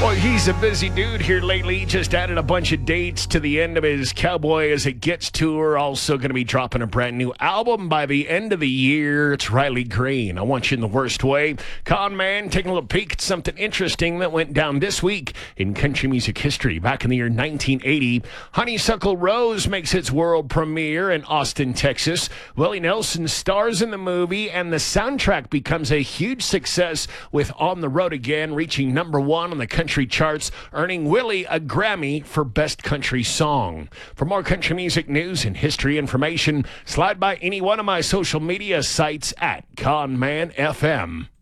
Boy, he's a busy dude here lately. He just added a bunch of dates to the end of his Cowboy as It Gets tour. Also going to be dropping a brand new album by the end of the year. It's Riley Green. I Want You in the Worst Way. Con Man taking a little peek at something interesting that went down this week in country music history. Back in the year 1980, Honeysuckle Rose makes its world premiere in Austin, Texas. Willie Nelson stars in the movie, and the soundtrack becomes a huge success with On the Road Again, reaching #1 on the country charts, earning Willie a Grammy for Best Country Song. For more country music news and history information, slide by any one of my social media sites at Con Man FM.